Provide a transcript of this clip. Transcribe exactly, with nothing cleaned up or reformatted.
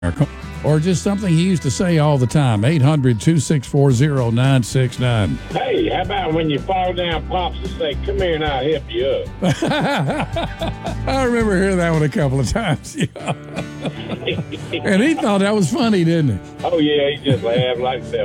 or just something he used to say all the time. eight hundred, two six four, zero nine six nine. Hey, how about when you fall down, Pops will say, come here and I'll help you up. I remember hearing that one a couple of times. Yeah. And he thought that was funny, didn't he? Oh, yeah, he just laughed like that.